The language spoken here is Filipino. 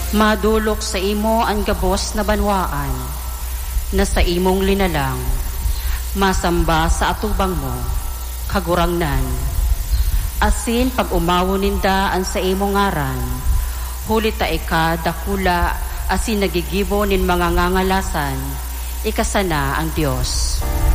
Madulok sa imo ang gabos na banwaan, na sa imong linalang, masamba sa atubang mo, kagurangnan. Asin pag umawo ninda ang sa imong ngaran, huli ta ika dakula asin nagigibo nin mga ngangalasan, ikasana ang Dios.